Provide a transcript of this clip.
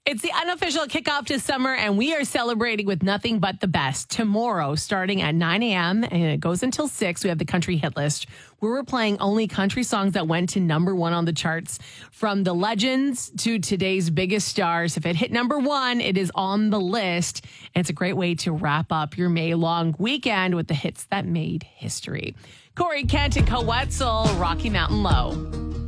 It's the unofficial kickoff to summer, and we are celebrating with nothing but the best. Tomorrow, starting at 9 a.m., and it goes until 6, we have the country hit list, where we're playing only country songs that went to number one on the charts, from the legends to today's biggest stars. If it hit number one, it is on the list, and it's a great way to wrap up your May-long weekend with the hits that made history. Corey Kent and Co Wetzel, Rocky Mountain Low.